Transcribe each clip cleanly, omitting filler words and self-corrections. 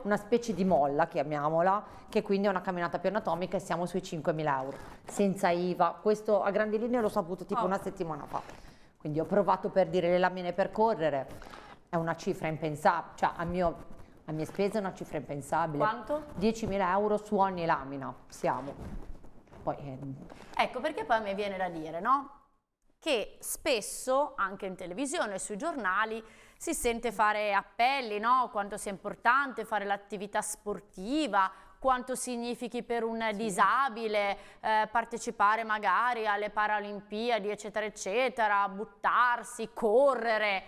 una specie di molla, chiamiamola, che quindi è una camminata più anatomica e siamo sui 5.000 euro, senza IVA. Questo a grandi linee l'ho saputo tipo una settimana fa. Quindi ho provato, per dire, le lamine per correre, è una cifra impensabile, cioè a mie spese è una cifra impensabile. Quanto? 10.000 euro su ogni lamina, siamo. Poi, Ecco, perché poi mi viene da dire, no? Che spesso, anche in televisione, sui giornali, si sente fare appelli, no? Quanto sia importante fare l'attività sportiva, quanto significhi per un disabile partecipare magari alle Paralimpiadi, eccetera, eccetera, buttarsi, correre.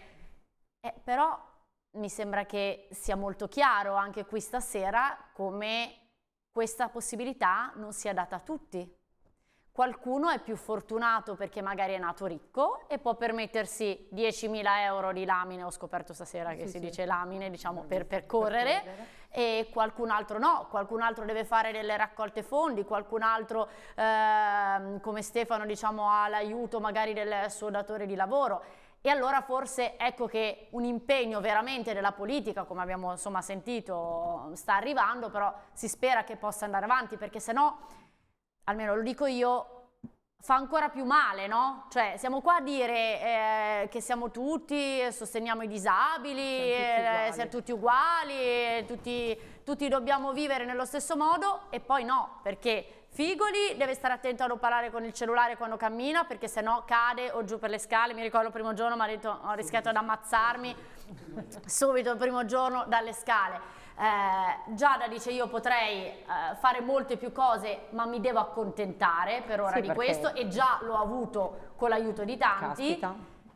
Però mi sembra che sia molto chiaro anche qui stasera come questa possibilità non sia data a tutti. Qualcuno è più fortunato perché magari è nato ricco e può permettersi 10.000 euro di lamine, ho scoperto stasera che si dice lamine, diciamo, per correre, e qualcun altro no, qualcun altro deve fare delle raccolte fondi, qualcun altro come Stefano, diciamo, ha l'aiuto magari del suo datore di lavoro. E allora forse ecco che un impegno veramente della politica, come abbiamo insomma sentito, sta arrivando, però si spera che possa andare avanti, perché se no, almeno lo dico io, fa ancora più male, no? Cioè siamo qua a dire che siamo tutti, sosteniamo i disabili, siamo tutti uguali, tutti dobbiamo vivere nello stesso modo, e poi no, perché Figoli deve stare attento a non parlare con il cellulare quando cammina, perché sennò cade o giù per le scale. Mi ricordo il primo giorno mi ha detto ho rischiato ad ammazzarmi subito il primo giorno dalle scale. Giada dice io potrei fare molte più cose ma mi devo accontentare per ora di questo, e già l'ho avuto con l'aiuto di tanti. caspita,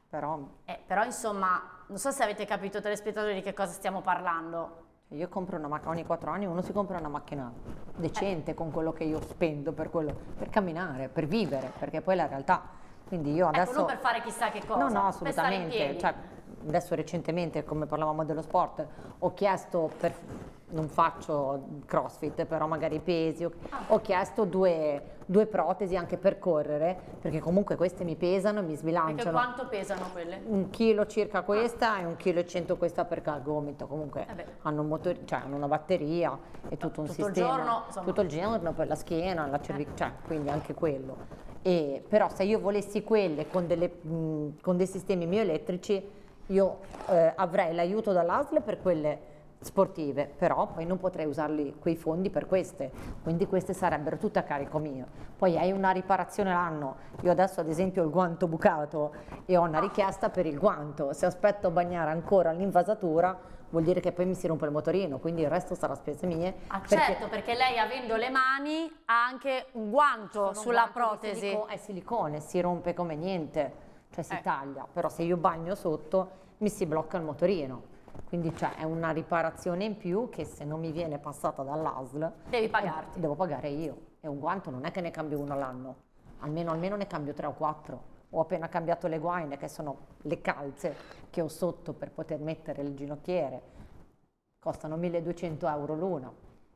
però insomma non so se avete capito, telespettatori, di che cosa stiamo parlando. io compro una macchina ogni 4 anni, uno si compra una macchina decente con quello che io spendo per camminare, per vivere, perché poi è la realtà. Quindi io adesso... non per fare chissà che cosa, no, per stare in assolutamente. piedi. Cioè, adesso recentemente, come parlavamo dello sport, ho chiesto, non faccio CrossFit, però magari pesi, ho chiesto due protesi anche per correre, perché comunque queste mi pesano e mi sbilanciano. Perché quanto pesano quelle? 1 chilo circa questa e 1,1 kg questa per gomito. Comunque hanno un motore, cioè hanno una batteria e tutto un sistema. Tutto il giorno per la schiena, la cervicale, cioè, quindi anche quello. Però se io volessi quelle con dei sistemi mioelettrici, io avrei l'aiuto dall'ASL per quelle sportive, però poi non potrei usarli quei fondi per queste, quindi queste sarebbero tutte a carico mio. Poi hai una riparazione l'anno, io adesso ad esempio ho il guanto bucato e ho una richiesta per il guanto, se aspetto bagnare ancora l'invasatura vuol dire che poi mi si rompe il motorino, quindi il resto sarà spese mie. Certo, perché lei, avendo le mani, ha anche un guanto sulla protesi. È silicone, si rompe come niente, cioè si taglia, però se io bagno sotto mi si blocca il motorino. Quindi cioè, è una riparazione in più che se non mi viene passata dall'ASL devi pagarti. Devo pagare io. E un guanto non è che ne cambio uno all'anno, almeno ne cambio 3 o 4. Ho appena cambiato le guaine, che sono le calze che ho sotto per poter mettere il ginocchiere, costano 1.200 euro l'una.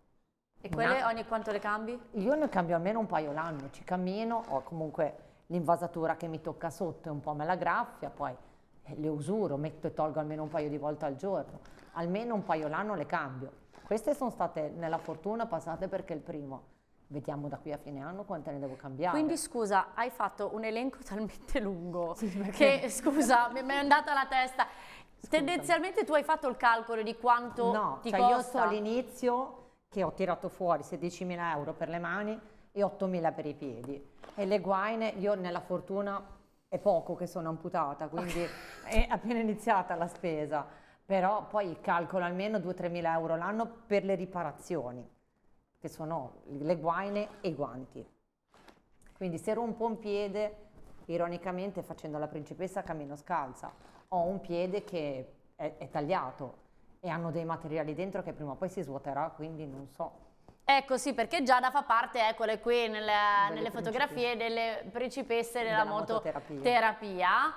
E quelle ogni quanto le cambi? Io ne cambio almeno un paio l'anno, ci cammino, ho comunque l'invasatura che mi tocca sotto e un po' me la graffia, poi le usuro, metto e tolgo almeno un paio di volte al giorno, almeno un paio l'anno le cambio. Queste sono state nella fortuna passate perché il primo, vediamo da qui a fine anno quante ne devo cambiare. Quindi scusa, hai fatto un elenco talmente lungo che scusa, mi è andata la testa. Tendenzialmente tu hai fatto il calcolo di quanto ti costa? Io sto all'inizio che ho tirato fuori 16.000 euro per le mani e 8.000 per i piedi, e le guaine io nella fortuna è poco che sono amputata, quindi è appena iniziata la spesa, però poi calcolo almeno 2-3.000 euro l'anno per le riparazioni, che sono le guaine e i guanti. Quindi se rompo un piede, ironicamente facendo la principessa cammino scalza, ho un piede che è tagliato e hanno dei materiali dentro che prima o poi si svuoterà, quindi non so. Ecco sì, perché Giada fa parte, eccole qui nelle fotografie, delle principesse della mototerapia,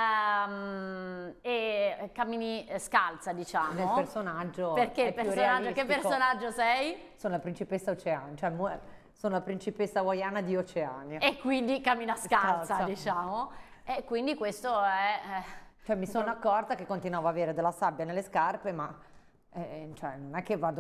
e cammini scalza, diciamo. Nel personaggio. Perché il personaggio, che personaggio sei? Sono la principessa Oceania, cioè sono la principessa hawaiana di Oceania. E quindi cammina scalza, diciamo. E quindi questo è... Cioè mi sono accorta che continuavo a avere della sabbia nelle scarpe, ma cioè, non è che vado